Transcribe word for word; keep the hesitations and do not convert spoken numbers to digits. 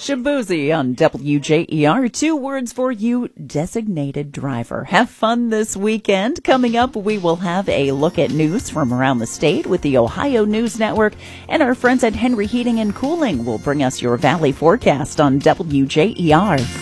Shabuzi on W J E R. Two words for you, designated driver. Have fun this weekend. Coming up, we will have a look at news from around the state with the Ohio News Network, and our friends at Henry Heating and Cooling will bring us your Valley forecast on W J E R.